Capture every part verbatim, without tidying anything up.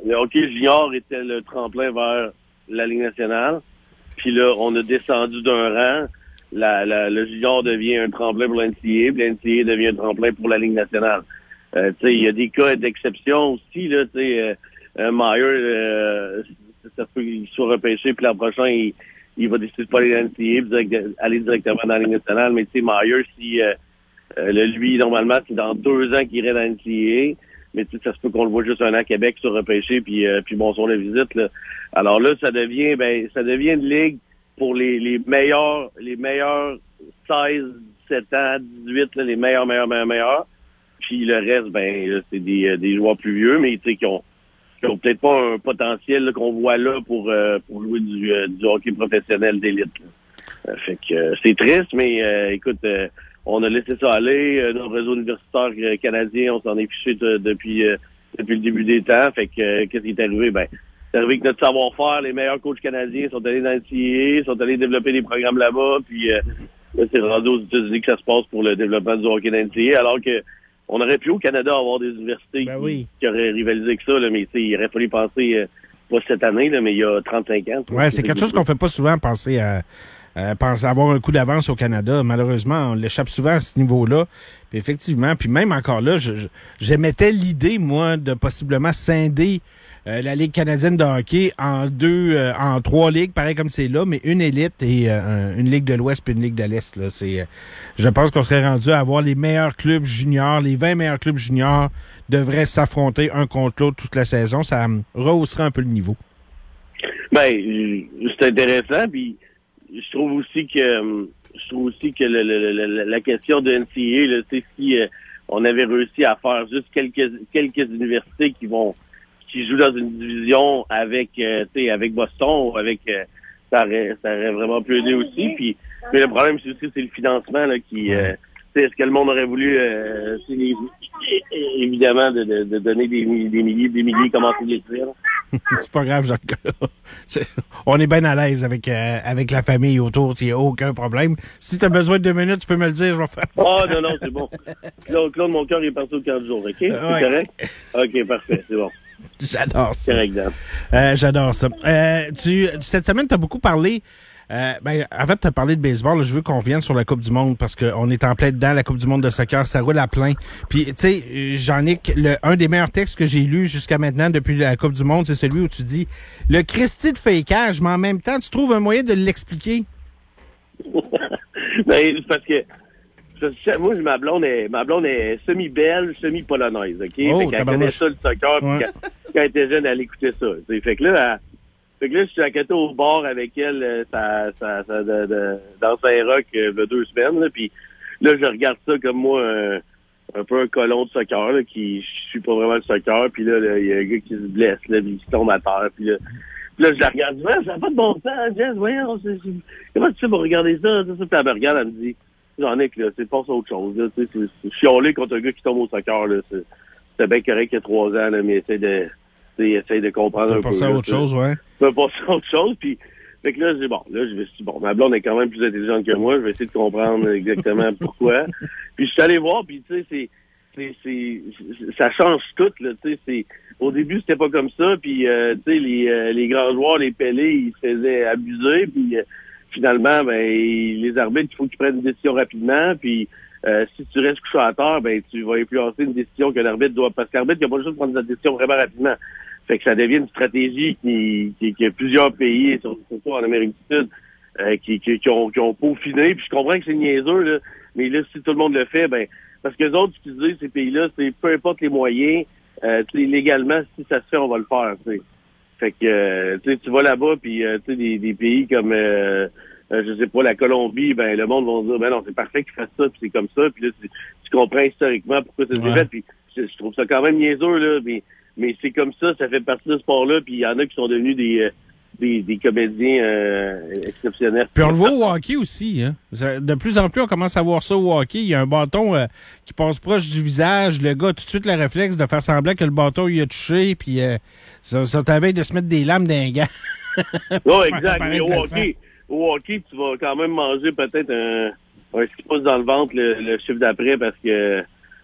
le hockey junior était le tremplin vers la Ligue nationale. Puis là, on a descendu d'un rang. La, la, le junior devient un tremplin pour l'N C A A, puis l'N C A A devient un tremplin pour la Ligue nationale. Euh, tu sais, il y a des cas d'exception aussi, là, tu sais, euh, euh, Meyer, euh, ça peut qu'il soit repêché, puis l'an prochain, il, il va décider de pas aller à l'N C A A, puis direct, aller directement dans la Ligue nationale. Mais tu sais, Meyer, si, euh, euh, lui, normalement, c'est dans deux ans qu'il irait dans la N C A A. Mais tu sais, ça se peut qu'on le voit juste un an à Québec sur repêché, puis euh, puis bon, sur la visite, là. Alors là, ça devient, ben, ça devient une ligue pour les, les meilleurs, les meilleurs seize, dix-sept ans, dix-huit, là, les meilleurs, meilleurs, meilleurs, meilleurs. Puis le reste, ben, là, c'est des, des joueurs plus vieux, mais tu sais, qui ont, qui ont peut-être pas un potentiel là, qu'on voit là pour, euh, pour jouer du, euh, du hockey professionnel d'élite. Euh, fait que euh, c'est triste, mais euh, écoute, euh, on a laissé ça aller. Euh, notre réseau universitaire euh, canadien, on s'en est fiché t- depuis euh, depuis le début des temps. Fait que euh, qu'est-ce qui est arrivé? Ben, c'est arrivé que notre savoir-faire, les meilleurs coachs canadiens sont allés dans le N C A A, sont allés développer des programmes là-bas, puis euh, là, c'est rendu aux États-Unis que ça se passe pour le développement du hockey dans le N C A A, alors que on aurait pu au Canada avoir des universités ben qui, oui. qui auraient rivalisé avec ça, là, mais il aurait fallu penser, euh, pas cette année, là, mais il y a trente-cinq ans. Ouais, c'est quelque chose qu'on fait pas souvent, penser à, euh, penser avoir un coup d'avance au Canada. Malheureusement, on l'échappe souvent à ce niveau-là. Puis effectivement, puis même encore là, je, je, j'émettais l'idée, moi, de possiblement scinder Euh, la Ligue canadienne de hockey en deux, euh, en trois ligues, pareil comme c'est là, mais une élite et euh, une Ligue de l'Ouest puis une Ligue de l'Est. Là, c'est, euh, je pense qu'on serait rendu à avoir les meilleurs clubs juniors, les vingt meilleurs clubs juniors devraient s'affronter un contre l'autre toute la saison. Ça euh, rehausserait un peu le niveau. Ben, c'est intéressant, puis je trouve aussi que je trouve aussi que le, le, le, la question de N C A A, là, tu sais, si euh, on avait réussi à faire juste quelques quelques universités qui vont qui jouent dans une division avec euh, tu sais avec Boston ou avec euh, ça aurait ça aurait vraiment pu aider aussi. Puis mais le problème c'est aussi c'est le financement là qui euh, tu sais est-ce que le monde aurait voulu euh, évidemment de, de, de donner des, des milliers des milliers comment c'est les dire. C'est pas grave, Jacques. C'est, on est bien à l'aise avec euh, avec la famille autour, il n'y a aucun problème. Si tu as besoin de deux minutes, tu peux me le dire, je vais faire ça. Oh non, non, c'est bon. Claude, Claude mon cœur est parti au quinze jours, OK? C'est ouais. Correct? OK, parfait, c'est bon. J'adore ça. Correct, Dan. Euh, j'adore ça. Euh, tu, cette semaine, tu as beaucoup parlé. Euh, ben, avant de te parler de baseball, là, je veux qu'on revienne sur la Coupe du Monde parce qu'on est en plein dedans, la Coupe du Monde de soccer, ça roule à plein. Puis, tu sais, Jean-Nic, le, un des meilleurs textes que j'ai lu jusqu'à maintenant depuis la Coupe du Monde, c'est celui où tu dis le Christy de fakeage, mais en même temps, tu trouves un moyen de l'expliquer. Ben, c'est parce que moi, ma blonde est, ma blonde est semi-belge, semi-polonaise, OK? Oh, fait qu'elle connaît ça, le soccer, ouais. Puis quand, quand elle était jeune, elle écoutait ça. T'sais. Fait que là, elle, fait que là, je suis à côté au bar avec elle, euh, ça, ça, ça, de, de, dans Saint-Roch, euh, il y a deux semaines, là, puis là, je regarde ça comme moi, un, un peu un colon de soccer, là, qui, je suis pas vraiment le soccer, puis là, il y a un gars qui se blesse, là, puis qui tombe à terre, puis là, puis là, je la regarde, ouais, ça n'a pas de bon sens, Jess, voyons, c'est, c'est, comment tu fais pour regarder ça, ça, ça, puis elle me regarde, elle me dit, Jean-Nic, là, c'est pas autre chose, là, tu sais, c'est, c'est chialé contre un gars qui tombe au soccer, là, c'est, c'est bien correct il y a trois ans, là, mais essaie de, tu sais, essaie de comprendre un peu. Passer à autre chose, ouais. Tu peux passer à autre chose, puis, fait que là, j'ai bon, là, je vais, bon, ma blonde est quand même plus intelligente que moi, je vais essayer de comprendre exactement pourquoi. Puis je suis allé voir, puis tu sais, c'est, c'est, c'est, ça change tout, là, tu sais, c'est, au début, c'était pas comme ça, puis, euh, tu sais, les, euh, les grands joueurs, les Pelés, ils se faisaient abuser, puis, euh, finalement, ben, les arbitres, il faut qu'ils prennent une décision rapidement, puis, euh, si tu restes couché à terre, ben, tu vas influencer une décision qu'un arbitre doit, parce que l'arbitre, il n'a pas le choix de prendre une décision vraiment rapidement. Fait que ça devient une stratégie qui, qui, qui a plusieurs pays, surtout en Amérique du Sud, euh, qui, qui, qui ont, qui ont peaufiné, puis je comprends que c'est niaiseux, là, mais là, si tout le monde le fait, ben, parce que les autres, ce qu'ils disent, ces pays-là, c'est peu importe les moyens, euh, légalement, si ça se fait, on va le faire, tu sais. Fait que, euh, tu sais, tu vas là-bas, puis euh, tu sais, des, des pays comme, euh, euh, je sais pas, la Colombie, ben le monde va dire, ben non, c'est parfait qu'ils fassent ça, puis c'est comme ça, puis là, tu, tu comprends historiquement pourquoi ça s'est fait, puis je, je trouve ça quand même niaiseux, là, mais, mais c'est comme ça, ça fait partie de ce sport-là, puis il y en a qui sont devenus des... Euh, Des, des comédiens euh, exceptionnels. Puis on le voit au hockey aussi. Hein? De plus en plus, on commence à voir ça au hockey. Il y a un bâton euh, qui passe proche du visage. Le gars a tout de suite le réflexe de faire semblant que le bâton il a touché. Puis euh, ça, ça t'avait de se mettre des lames d'un gars. Non, exact. Mais au hockey, au hockey, tu vas quand même manger peut-être un, un ce qui pousse dans le ventre le, le chiffre d'après parce que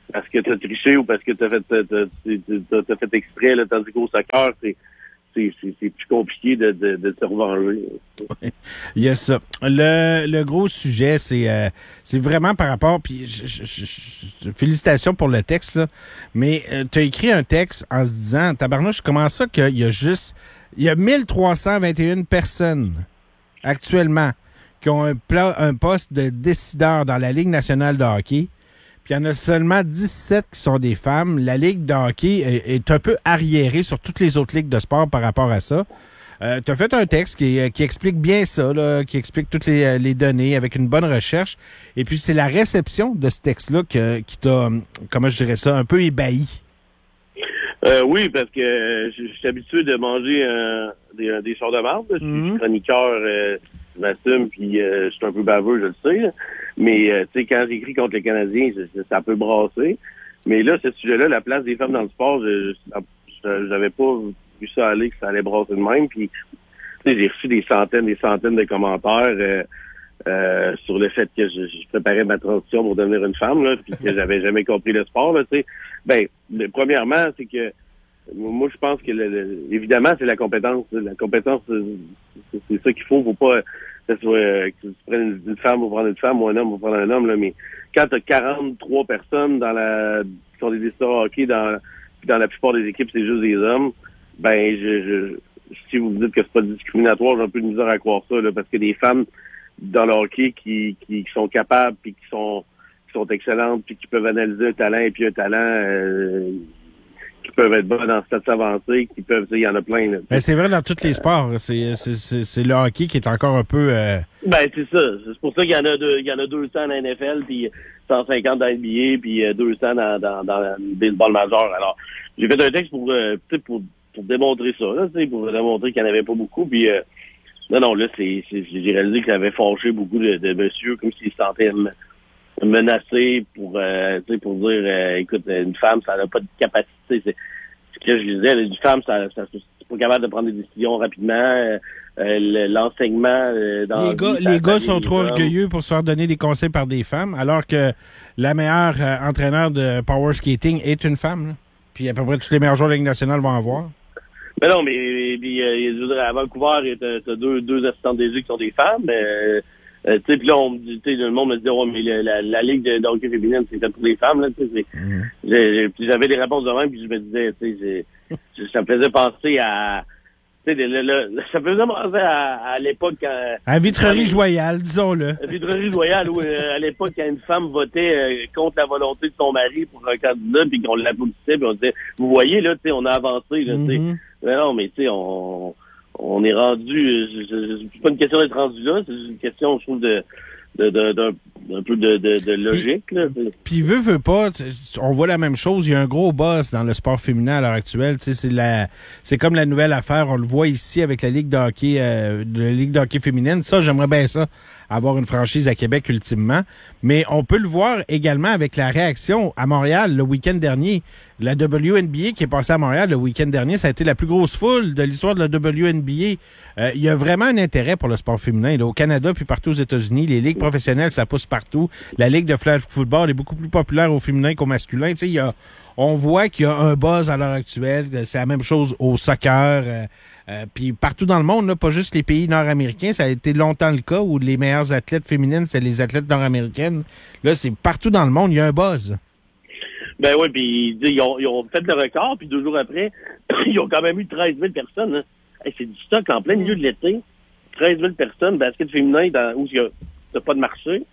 parce que t'as triché ou parce que t'as fait t'as, t'as, t'as fait exprès, là, tandis qu'au soccer, c'est C'est, c'est, c'est plus compliqué de, de, de se revenger. Oui, il y a ça. Le, le gros sujet, c'est euh, c'est vraiment par rapport, puis je, je, je, je, félicitations pour le texte, là, mais euh, tu as écrit un texte en se disant, tabarnouche, comment ça qu'il y a juste, il y a mille trois cent vingt et une personnes actuellement qui ont un, pla, un poste de décideur dans la Ligue nationale de hockey, puis il y en a seulement dix-sept qui sont des femmes. La Ligue de hockey est, est un peu arriérée sur toutes les autres ligues de sport par rapport à ça. Euh, tu as fait un texte qui, qui explique bien ça, là, qui explique toutes les, les données avec une bonne recherche. Et puis, c'est la réception de ce texte-là que, qui t'a, comment je dirais ça, un peu ébahi. Euh, oui, parce que je, je suis habitué de manger euh, des, des sorts de marde. Je suis mm-hmm. chroniqueur, euh, je m'assume, puis euh, je suis un peu baveux, je le sais. Là. Mais, euh, tu sais, quand j'écris contre les Canadiens, ça, ça peut brasser. Mais là, ce sujet-là, la place des femmes dans le sport, je, je j'avais pas vu ça aller, que ça allait brasser de même. Puis, tu sais, j'ai reçu des centaines, des centaines de commentaires euh, euh, sur le fait que je, je préparais ma transition pour devenir une femme, là, puis que j'avais jamais compris le sport, là, tu sais. Ben, le, premièrement, c'est que moi, je pense que, le, le, évidemment, c'est la compétence. La compétence, c'est, c'est ça qu'il faut. Faut pas que, soit, euh, que tu prennes une, une femme, faut prendre une femme, ou un homme, faut prendre un homme. Là, mais quand tu as quarante-trois personnes dans la qui sont des décideurs hockey, dans, dans la plupart des équipes, c'est juste des hommes, ben, je, je, si vous me dites que c'est pas discriminatoire, j'ai un peu de misère à croire ça, là, parce que des femmes dans le hockey qui, qui, qui sont capables, puis qui sont qui sont excellentes, puis qui peuvent analyser un talent et puis un talent... Euh, qui peuvent être bonnes dans cette avancée, qui peuvent, il y en a plein. Là. Ben, c'est vrai dans tous les sports. C'est, c'est, c'est, c'est le hockey qui est encore un peu... Euh... Ben, c'est ça. C'est pour ça qu'il y en a deux, il y en a deux cents dans la N F L, puis cent cinquante dans la N B A, puis deux cents dans, dans, dans le baseball majeur. Alors, j'ai fait un texte pour, euh, pour, pour démontrer ça, là, pour démontrer qu'il n'y en avait pas beaucoup, puis euh, non, non, là, c'est, c'est, j'ai réalisé que ça avait fâché beaucoup de, de messieurs, comme s'ils se sentaient menacé pour euh, pour dire euh, écoute, une femme, ça n'a pas de capacité. C'est ce que je disais, une femme, ça, ça c'est pas capable de prendre des décisions rapidement. Euh, l'enseignement euh, dans les gars, les gars sont trop orgueilleux pour se faire donner des conseils par des femmes, alors que la meilleure euh, entraîneur de power skating est une femme. Là. Puis à peu près tous les meilleurs joueurs de la Ligue nationale vont en voir. Mais non, mais puis, euh, je veux dire, à Vancouver, t'as deux, deux assistantes des jeux qui sont des femmes. Euh, Euh, tu sais, puis là, on me dit, tu sais, le monde me dit, oh, mais la, la, la ligue de hockey féminine, c'est pour les femmes, là, tu sais. Mm. J'avais des réponses de même, puis je me disais, tu sais, ça me faisait penser à, tu sais, le, le, ça me faisait penser à, à l'époque quand... À Vitrerie-Joyal, disons-le. À Vitrerie-Joyal, où, euh, à l'époque, quand une femme votait euh, contre la volonté de son mari pour un candidat, puis qu'on l'applaudissait, puis on disait, vous voyez, là, tu sais, on a avancé, là, tu sais. Mm-hmm. Mais non, mais tu sais, on... On est rendu, c'est pas une question d'être rendu là, c'est une question, je trouve, de, de, de, de un peu de, de, de logique. Puis, là. Puis veut, veut pas, on voit la même chose. Il y a un gros boss dans le sport féminin à l'heure actuelle. C'est la, c'est comme la nouvelle affaire. On le voit ici avec la Ligue de hockey, euh, de la Ligue de hockey féminine. Ça, j'aimerais bien ça, avoir une franchise à Québec ultimement. Mais on peut le voir également avec la réaction à Montréal le week-end dernier. La W N B A qui est passée à Montréal le week-end dernier, ça a été la plus grosse foule de l'histoire de la W N B A. Euh, il y a vraiment un intérêt pour le sport féminin. Là, au Canada puis partout aux États-Unis, les ligues professionnelles, ça pousse partout. La ligue de flag football est beaucoup plus populaire au féminin qu'au masculin. Tu sais, il y a, on voit qu'il y a un buzz à l'heure actuelle. C'est la même chose au soccer. Euh, euh, puis partout dans le monde, là, pas juste les pays nord-américains. Ça a été longtemps le cas où les meilleures athlètes féminines, c'est les athlètes nord-américaines. Là, c'est partout dans le monde, il y a un buzz. Ben oui, puis ils ont, ils ont fait le record, puis deux jours après, ils ont quand même eu treize mille personnes. Hein. Hey, c'est du stock en plein milieu de l'été. treize mille personnes, basket féminin dans, où il n'y a, a pas de marché.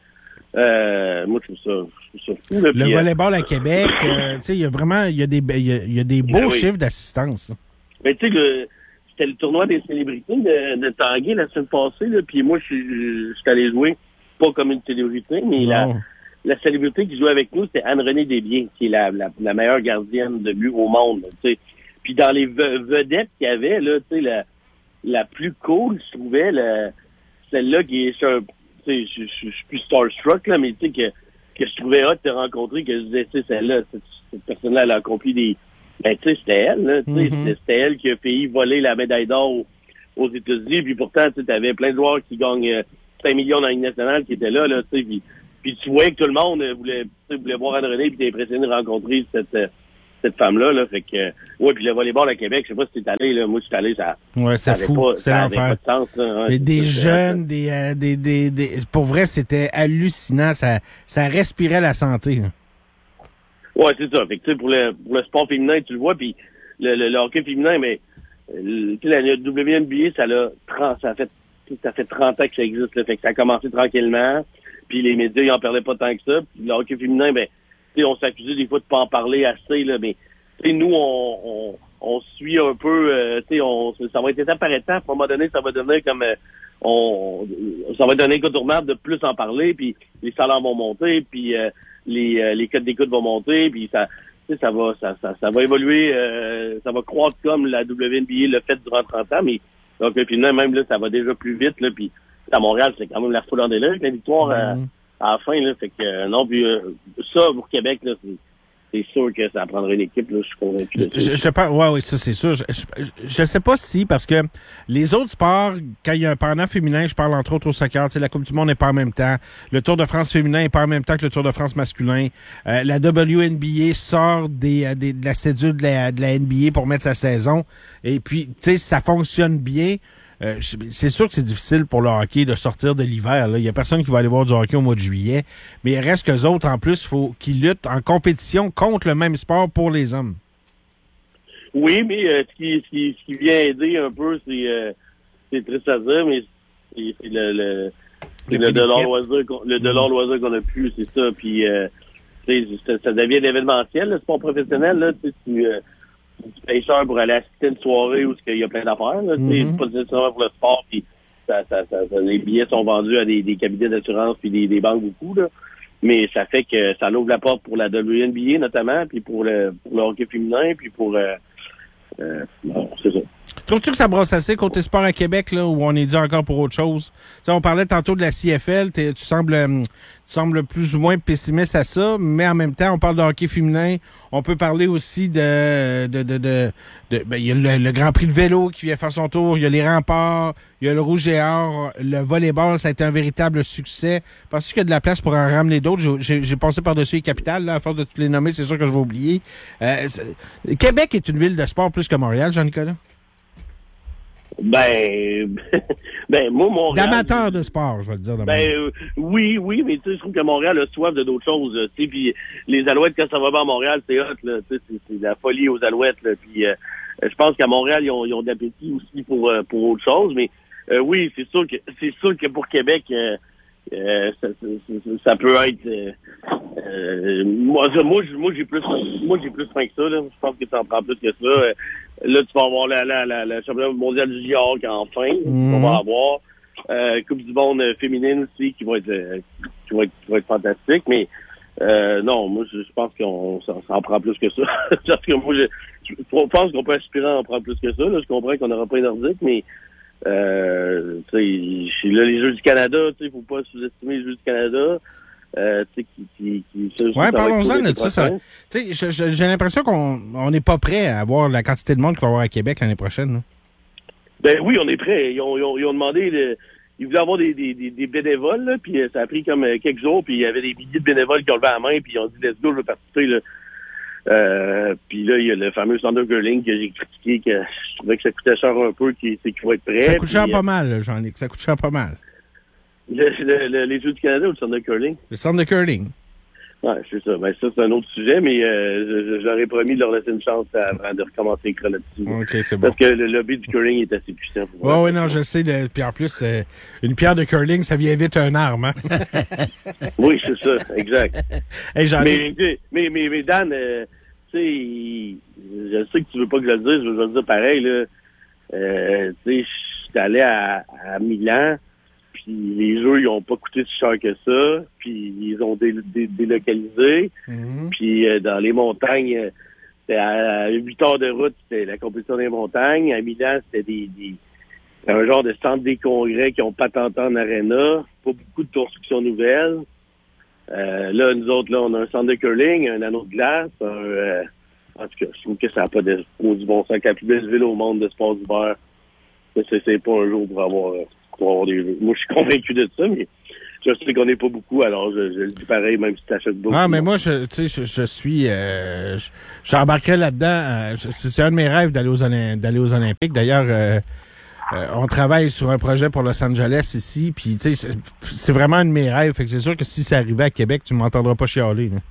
Euh, moi, je trouve ça, je trouve ça fou. Là, le puis, volleyball euh, à Québec, euh, tu sais, il y a vraiment il y a des, il y a, il y a des beaux ben oui. chiffres d'assistance. Mais tu sais, le, c'était le tournoi des célébrités de, de Tanguay la semaine passée, là, puis moi, je suis allé jouer, pas comme une célébrité, mais non. la... La célébrité qui jouait avec nous, c'était Anne-Renée Desbiens, qui est la, la, la meilleure gardienne de but au monde. Tu sais. Puis dans les ve- vedettes qu'il y avait, là, tu sais, la, la plus cool, je trouvais, la, celle-là qui est, je, je, je, je suis plus starstruck, là, mais tu sais, que, que je trouvais hot de te rencontrer, que je disais, tu sais, celle-là, cette, cette personne-là, elle a accompli des... Ben, tu sais, c'était elle, là, tu sais, mm-hmm. c'était elle qui a fait voler la médaille d'or aux, aux États-Unis, puis pourtant, tu sais, t'avais plein de joueurs qui gagnent cinq millions dans la Ligue nationale qui étaient là, là, tu sais, puis Puis Puis tu voyais que tout le monde voulait, voulait voir Anne-Renée, puis t'es impressionné de rencontrer cette, cette femme-là. Là, fait que, ouais, puis le volleyball à Québec, je sais pas si t'es allé, là. Moi, je suis allé, ça. Ouais, c'est fou. C'était l'enfer. Ouais, des jeunes, des, euh, des, des, des, pour vrai, c'était hallucinant. Ça, ça respirait la santé, là. Ouais, c'est ça. Fait que, tu sais, pour le, pour le sport féminin, tu le vois, puis le, le, le hockey féminin, mais, tu sais, la W N B A, ça l'a, ça fait, ça fait trente ans que ça existe, là. Fait que ça a commencé tranquillement. Puis les médias, ils en parlaient pas tant que ça. Puis le hockey féminin, ben, tu sais, on s'accusait des fois de pas en parler assez, là, mais, tu sais, nous, on, on, on suit un peu, euh, tu sais, on, ça va être étape par étape. À un moment donné, ça va devenir comme, euh, on, ça va être un incontournable de plus en parler, puis les salaires vont monter, puis euh, les, euh, les codes d'écoute vont monter, puis ça, tu sais, ça va, ça, ça, ça va évoluer, euh, ça va croître comme la W N B A l'a fait durant trente ans, mais donc, puis même là, ça va déjà plus vite, là, puis à Montréal, c'est quand même la foule en délai avec la victoire à, à la fin, là, fait que euh, non, puis euh, ça, pour Québec, là, c'est c'est sûr que ça prendrait une équipe, là, je suis convaincu de ça. Je, je pense, ouais, oui, ça, c'est sûr. Je, je, je sais pas si, parce que les autres sports, quand il y a un pendant féminin, je parle entre autres au soccer, tu sais, la Coupe du Monde n'est pas en même temps. Le Tour de France féminin n'est pas en même temps que le Tour de France masculin. Euh, la W N B A sort des, des, de la cédule de la, de la N B A pour mettre sa saison. Et puis, tu sais, ça fonctionne bien. Euh, c'est sûr que c'est difficile pour le hockey de sortir de l'hiver. Il y a personne qui va aller voir du hockey au mois de juillet. Mais il reste qu'eux autres, en plus, il faut qu'ils luttent en compétition contre le même sport pour les hommes. Oui, mais euh, ce, qui, ce, qui, ce qui vient aider un peu, c'est euh, c'est triste à dire, mais c'est, c'est le, le, c'est le dollar loisir qu'on, le dollar loisir qu'on a plus, c'est ça. Puis euh, ça, ça devient l'événementiel, le sport professionnel. Là, tu sais, euh, tu payes cher pour aller assister à une soirée où il y a plein d'affaires. Là, mm-hmm. C'est pas nécessairement pour le sport. Puis ça, ça, ça, ça, les billets sont vendus à des, des cabinets d'assurance puis des, des banques beaucoup. Là. Mais ça fait que ça ouvre la porte pour la W N B A notamment, puis pour le, pour le hockey féminin, puis pour... Euh, euh, bon, c'est ça. Trouves-tu que ça brosse assez côté sport à Québec, là, où on est dit encore pour autre chose? T'sais, on parlait tantôt de la C F L, tu sembles, tu sembles plus ou moins pessimiste à ça, mais en même temps, on parle de hockey féminin. On peut parler aussi de... de, de, de, de ben, il y a le, le Grand Prix de vélo qui vient faire son tour, il y a les remparts, il y a le Rouge et Or, le volleyball, ça a été un véritable succès. Penses-tu qu'il y a de la place pour en ramener d'autres? J'ai, j'ai passé par-dessus les capitales, là, à force de toutes les nommer, c'est sûr que je vais oublier. Euh, Québec est une ville de sport plus que Montréal, Jean-Nicolas? Ben, ben moi, Montréal... D'amateurs de sport, je vais te dire. De ben, euh, oui, oui, mais tu sais, je trouve que Montréal a soif de d'autres choses, tu sais, puis les Alouettes, quand ça va bien à Montréal, c'est hot, là, tu sais, c'est, c'est de la folie aux Alouettes, là, puis euh, je pense qu'à Montréal, ils ont, ils ont de l'appétit aussi pour, euh, pour autre chose, mais euh, oui, c'est sûr que, c'est sûr que pour Québec, euh, euh, ça, ça, ça peut être, euh, euh, moi, moi, moi, j'ai plus, moi, j'ai plus faim que ça, là, je pense que ça en prend plus que ça, euh, là, tu vas avoir la, la, la, la championnat mondial du junior enfin, mmh. on va avoir. Euh, Coupe du monde féminine aussi qui va être euh, qui va être, qui va être fantastique, mais euh, non, moi je, je pense qu'on ça, ça en prend plus que ça. Parce que moi je, je pense qu'on peut aspirer à en prendre plus que ça. Là. Je comprends qu'on n'aura pas un nordique, mais euh, tu sais, là, les Jeux du Canada, tu sais, faut pas sous-estimer les Jeux du Canada. Euh, tu sais, qui, qui, qui, ça, ouais, parlons-en de ça. ça tu sais, j'ai l'impression qu'on on n'est pas prêt à avoir la quantité de monde qu'il va y avoir à Québec l'année prochaine. Là. Ben oui, on est prêt. Ils ont, ils ont, ils ont demandé, de, ils voulaient avoir des, des, des, des bénévoles, là, puis ça a pris comme quelques jours, puis il y avait des milliers de bénévoles qui ont levé la main, puis ils ont dit let's go, je veux participer. Là. Euh, puis là, il y a le fameux Thunder Curling que j'ai critiqué, que je trouvais que ça coûtait cher un peu, qui, c'est qu'il va être prêt. Ça coûte cher puis, pas mal, Jean-Luc, ça coûte cher pas mal. Le, le, le, les Jeux du Canada ou le Thunder Curling? Le Thunder Curling. Ouais, c'est ça. Ben, ça, c'est un autre sujet, mais euh, j'aurais promis de leur laisser une chance avant de recommencer écrire là-dessus. OK, c'est bon. Parce que le lobby du curling est assez puissant. Oui, oui, non, je sais. Le, puis en plus, euh, une pierre de curling, ça vient vite un arme. Hein? Oui, c'est ça, exact. Hey, j'en mais, ai... mais, mais, mais Dan, euh, tu sais, je sais que tu veux pas que je le dise, je veux le dire pareil, là. Euh, tu sais, je suis allé à, à Milan, puis les jeux, ils ont pas coûté si cher que ça, puis ils ont dé, dé, délocalisé, mm-hmm. puis euh, dans les montagnes, c'était à huit heures de route, c'était la compétition des montagnes. À Milan, c'était des, des un genre de centre des congrès qui ont patenté en aréna, pas beaucoup de constructions nouvelles. Euh, là, nous autres, là, on a un centre de curling, un anneau de glace, un, euh, en tout cas, je trouve que ça n'a pas de, du bon sens. La plus belle ville au monde de sport d'hiver, c'est, c'est pas un jour pour avoir, pour avoir des jeux. Moi, je suis convaincu de ça, mais je sais qu'on n'est pas beaucoup, alors je, je le dis pareil, même si tu achètes beaucoup. Ah, mais moi, je, tu sais, je, je suis, euh, je- j'embarquerais là-dedans. Euh, c'est c'est un de mes rêves d'aller aux, Olymp- d'aller aux Olympiques. D'ailleurs, euh, euh, on travaille sur un projet pour Los Angeles ici, puis tu sais, c'est- c'est vraiment un de mes rêves. Fait que c'est sûr que si ça arrivait à Québec, tu m'entendras pas chialer. Là.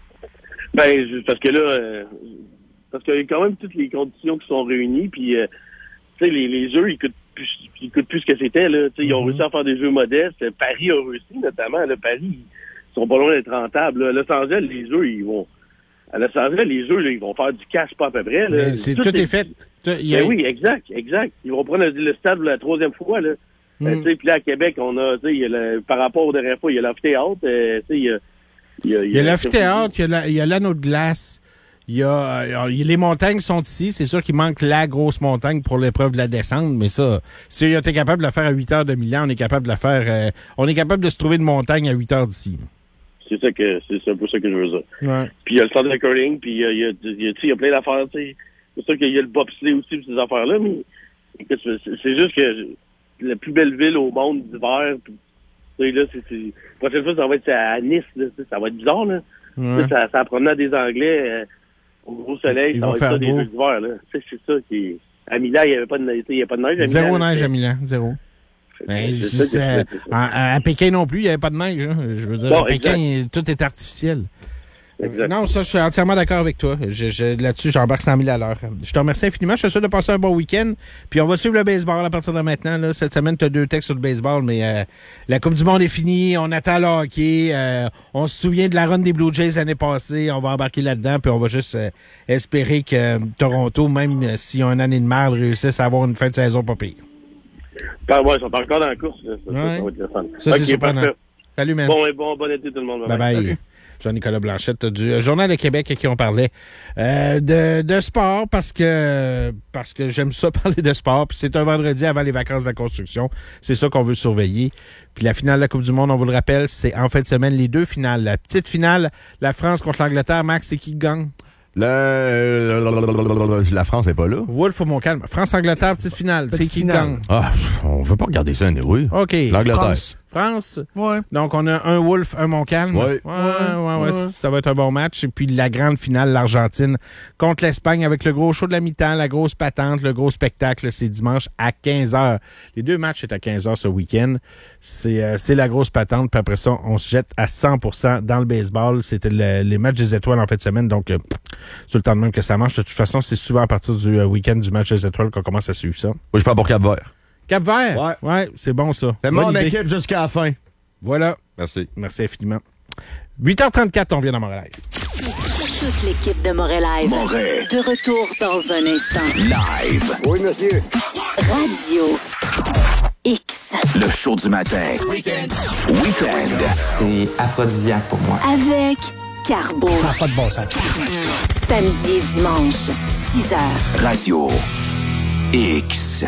Ben, je- parce que là, euh, parce qu'il y a quand même toutes les conditions qui sont réunies, puis euh, tu sais, les, les jeux, ils coûtent plus, ils coûtent plus que c'était, là. Tu sais, ils ont Mhm. réussi à faire des jeux modestes. Paris a réussi, notamment. Là, Paris, ils sont pas loin d'être rentables. Là. Los Angeles, les jeux, ils vont... À Los Angeles, les jeux, là, ils vont faire du cash pas à peu près. Là. Mais c'est, tout, tout est fait. Tout, y a... Ben oui, exact, exact. Ils vont prendre le, le stade pour la troisième fois, là. Mm. Euh, tu sais, puis là, à Québec, on a, tu sais, il y a le, par rapport aux dernières fois, il y a l'amphithéâtre, euh, tu sais, il y a... Il y a, il y a l'amphithéâtre, il y a, la, il y a l'anneau de glace, il y a, euh, il y a les montagnes sont ici. C'est sûr qu'il manque la grosse montagne pour l'épreuve de la descente, mais ça, si on était capable de la faire à huit heures de Milan, on est capable de la faire, euh, on est capable de se trouver une montagne à huit heures d'ici. C'est ça que, c'est un peu ça que je veux dire. Ouais. Puis il y a le centre de curling, puis il y a, il y a, il y a, tu sais, il y a plein d'affaires, tu sais. C'est sûr qu'il y a le bobsleigh aussi, puis ces affaires-là, mais écoute, c'est, c'est juste que la plus belle ville au monde d'hiver, puis, tu sais, là, c'est, c'est, la prochaine fois, ça va être à Nice, là, tu sais, ça va être bizarre, là. Ouais. Tu sais, ça, ça promenade des Anglais euh, au gros soleil, Ils ça vont va être faire ça des beau. jeux d'hiver, là. Tu sais, c'est ça qui est... À Milan, il n'y avait pas de neige, il y a pas de neige à Zéro Milan, neige là, à Milan, zéro. Ben, c'est si ça c'est- que c'est, c'est ça. à, à Pékin non plus, il n'y avait pas de neige. Hein. Je veux dire, Bon, à Pékin, exact. tout est artificiel. Exact. Non, ça, je suis entièrement d'accord avec toi. Je, je, là-dessus, j'embarque cent mille à l'heure. Je te remercie infiniment. Je te souhaite de passer un bon week-end. Puis on va suivre le baseball à partir de maintenant. Là. Cette semaine, tu as deux textes sur le baseball, mais euh, la Coupe du Monde est finie. On attend le hockey. Euh, on se souvient de la run des Blue Jays l'année passée. On va embarquer là-dedans. Puis on va juste euh, espérer que euh, Toronto, même euh, s'ils ont une année de merde, réussisse à avoir une fin de saison pas pire. Ben, ouais, ils sont encore dans la course. Là. Ça, Ouais. ça va être le fun. Ça, Ok, c'est surprenant. parfait. Salut, man. Bon, et bon, bon été tout le monde. Bye-bye. Salut. Jean-Nicolas Blanchette du Journal de Québec à qui on parlait euh, de, de sport parce que parce que j'aime ça parler de sport. Puis c'est un vendredi avant les vacances de la construction. C'est ça qu'on veut surveiller. Puis la finale de la Coupe du Monde, on vous le rappelle, c'est en fin de semaine les deux finales. La petite finale, la France contre l'Angleterre. Max, c'est qui qui gagne? Le... La France n'est pas là. Wolf ou mon calme. France-Angleterre, petite finale. C'est Petite qui qui finale. gagne? Ah, on veut pas regarder ça, oui. OK. L'Angleterre. France. France. Ouais. Donc, on a un Wolf, un Montcalm. Ouais. Ouais, ouais, ouais, ouais. Ça va être un bon match. Et puis, la grande finale, l'Argentine contre l'Espagne avec le gros show de la mi-temps, la grosse patente, le gros spectacle. C'est dimanche à quinze heures. Les deux matchs sont à quinze heures ce week-end. C'est, euh, c'est la grosse patente. Puis après ça, on se jette à cent pour cent dans le baseball. C'était le, les matchs des étoiles en fin de semaine. Donc, euh, c'est le temps de même que ça marche. De toute façon, c'est souvent à partir du euh, week-end du match des étoiles qu'on commence à suivre ça. Moi, je pars pour Cap-Vert. Cap-Vert. Ouais. Ouais, c'est bon ça. C'est Bonne mon idée. équipe jusqu'à la fin. Voilà. Merci. Merci infiniment. huit heures trente-quatre, on vient dans Montréal. Toute l'équipe de Montréal Live. Montréal. De retour dans un instant. Live. Oui, monsieur. Radio X. Le show du matin. Weekend. Weekend. C'est aphrodisiaque pour moi. Avec Carbo. Pas de bon sens. Samedi et dimanche, six heures. Radio X.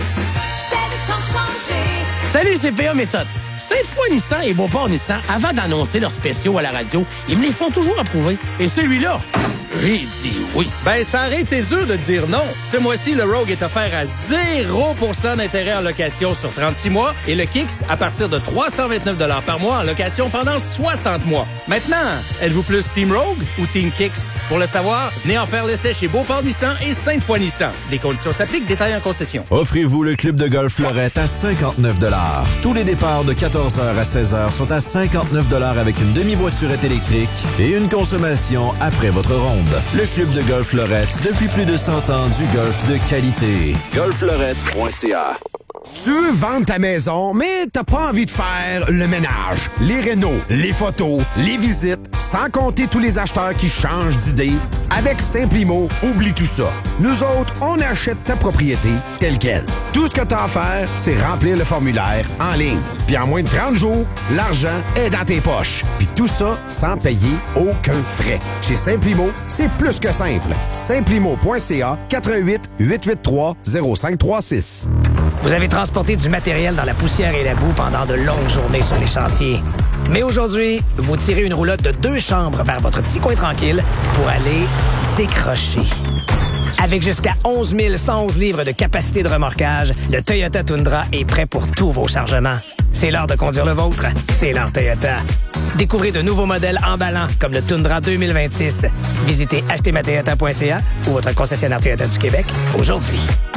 Salut, c'est P A Méthode. Cette fois Nissan et Beauport Nissan, avant d'annoncer leurs spéciaux à la radio, ils me les font toujours approuver. Et celui-là, j'ai dit oui. Ben, ça aurait été dur de dire non. Ce mois-ci, le Rogue est offert à zéro pour cent d'intérêt en location sur trente-six mois et le Kicks à partir de trois cent vingt-neuf dollars par mois en location pendant soixante mois. Maintenant, êtes-vous plus Team Rogue ou Team Kicks? Pour le savoir, venez en faire l'essai chez Beauport Nissan et Sainte-Foy Nissan. Des conditions s'appliquent, détails en concession. Offrez-vous le club de golf Fleurette à cinquante-neuf dollars. Tous les départs de quatorze heures à seize heures sont à cinquante-neuf dollars avec une demi-voiturette électrique et une consommation après votre ronde. Le club de golf Fleurette, depuis plus de cent ans, du golf de qualité. golf fleurette point c a. Tu veux vendre ta maison, mais t'as pas envie de faire le ménage, les rénaux, les photos, les visites, sans compter tous les acheteurs qui changent d'idée? Avec Simplimo, oublie tout ça. Nous autres, on achète ta propriété telle quelle. Tout ce que t'as à faire, c'est remplir le formulaire en ligne. Puis en moins de trente jours, l'argent est dans tes poches. Puis tout ça sans payer aucun frais. Chez Simplimo, c'est plus que simple. Simplimo point c a, quatre un huit, huit huit trois, zéro cinq trois six. Vous avez transporté du matériel dans la poussière et la boue pendant de longues journées sur les chantiers. Mais aujourd'hui, vous tirez une roulotte de deux chambres vers votre petit coin tranquille pour aller décrocher. Avec jusqu'à onze mille cent onze livres de capacité de remorquage, le Toyota Tundra est prêt pour tous vos chargements. C'est l'heure de conduire le vôtre. C'est l'heure Toyota. Découvrez de nouveaux modèles emballants comme le Tundra deux mille vingt-six. Visitez acheter ma toyota point c a ou votre concessionnaire Toyota du Québec aujourd'hui.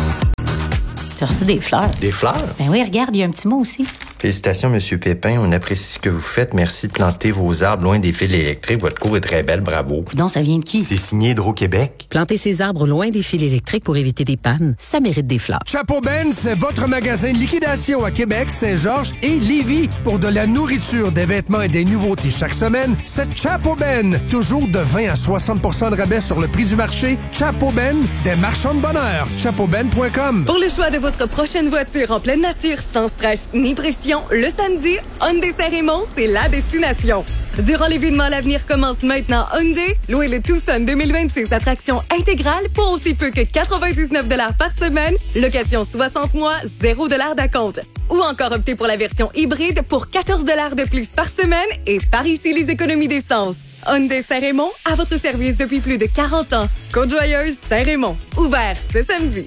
T'as reçu des fleurs? Des fleurs? Ben oui, regarde, il y a un petit mot aussi. Félicitations, Monsieur Pépin. On apprécie ce que vous faites. Merci de planter vos arbres loin des fils électriques. Votre cour est très belle. Bravo. Donc, ça vient de qui? C'est signé Hydro-Québec. Planter ses arbres loin des fils électriques pour éviter des pannes, ça mérite des fleurs. Chapeau Ben, c'est votre magasin de liquidation à Québec, Saint-Georges et Lévis. Pour de la nourriture, des vêtements et des nouveautés chaque semaine, c'est Chapeau Ben. Toujours de vingt à soixante pour cent de rabais sur le prix du marché. Chapeau Ben, des marchands de bonheur. chapeau ben point com. Pour le choix de votre prochaine voiture en pleine nature, sans stress ni pression, le samedi, Hyundai Saint-Raymond, c'est la destination. Durant l'événement, l'avenir commence maintenant. Hyundai, louez le Tucson deux mille vingt-six à traction intégrale pour aussi peu que quatre-vingt-dix-neuf dollars par semaine, location soixante mois, zéro dollars d'acompte. Ou encore optez pour la version hybride pour quatorze dollars de plus par semaine et par ici les économies d'essence. Hyundai Saint-Raymond, à votre service depuis plus de quarante ans. Côte-Joyeuse, Saint-Raymond. Ouvert ce samedi.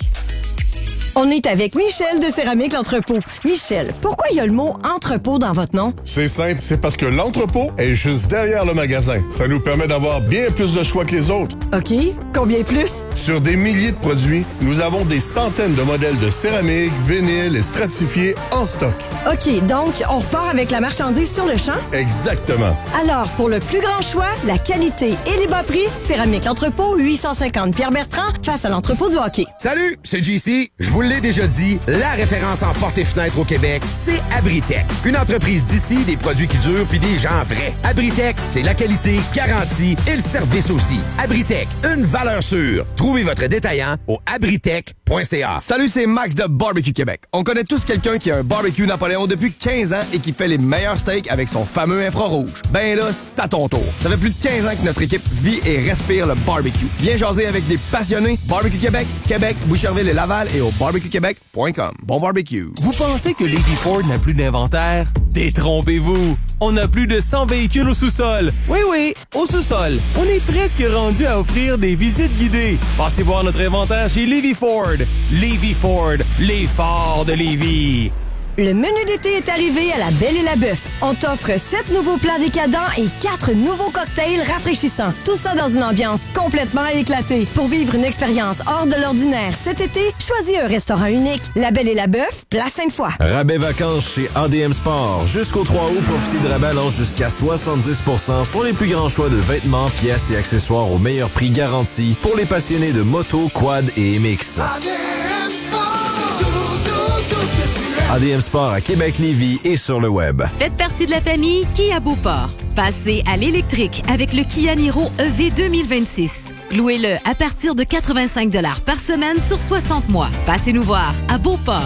On est avec Michel de Céramique L'Entrepôt. Michel, pourquoi il y a le mot entrepôt dans votre nom? C'est simple, c'est parce que l'entrepôt est juste derrière le magasin. Ça nous permet d'avoir bien plus de choix que les autres. OK. Combien plus? Sur des milliers de produits, nous avons des centaines de modèles de céramique, vinyle et stratifiés en stock. OK, donc on repart avec la marchandise sur le champ? Exactement. Alors, pour le plus grand choix, la qualité et les bas prix, Céramique L'Entrepôt, huit cent cinquante Pierre-Bertrand, face à l'entrepôt du hockey. Salut, c'est J C. Je vous l'ai déjà dit, la référence en portes et fenêtres au Québec, c'est Abritech. Une entreprise d'ici, des produits qui durent puis des gens vrais. Abritech, c'est la qualité, garantie et le service aussi. Abritech, une valeur sûre. Trouvez votre détaillant au abritech point c a. Salut, c'est Max de Barbecue Québec. On connaît tous quelqu'un qui a un barbecue Napoléon depuis quinze ans et qui fait les meilleurs steaks avec son fameux infrarouge. Ben là, c'est à ton tour. Ça fait plus de quinze ans que notre équipe vit et respire le barbecue. Viens jaser avec des passionnés. Barbecue Québec, Québec, Boucherville et Laval et au barbecue québec point com. Bon barbecue. Vous pensez que Lady Ford n'a plus d'inventaire? Détrompez-vous! On a plus de cent véhicules au sous-sol. Oui, oui, au sous-sol. On est presque rendu à offrir des visites guidées. Passez voir notre inventaire chez Levy Ford. Levy Ford, les forts de Lévis. Le menu d'été est arrivé à la Belle et la Bœuf. On t'offre sept nouveaux plats décadents et quatre nouveaux cocktails rafraîchissants. Tout ça dans une ambiance complètement éclatée. Pour vivre une expérience hors de l'ordinaire cet été, choisis un restaurant unique. La Belle et la Bœuf, place Sainte-Foy. Rabais vacances chez A D M Sport. Jusqu'au trois août, profitez de rabais allant jusqu'à soixante-dix pour cent sur les plus grands choix de vêtements, pièces et accessoires au meilleur prix garanti pour les passionnés de moto, quad et M X. A D M Sport à Québec-Lévis et sur le web. Faites partie de la famille Kia Beauport. Passez à l'électrique avec le Kia Niro E V deux mille vingt-six. Louez-le à partir de quatre-vingt-cinq dollars par semaine sur soixante mois. Passez nous voir à Beauport.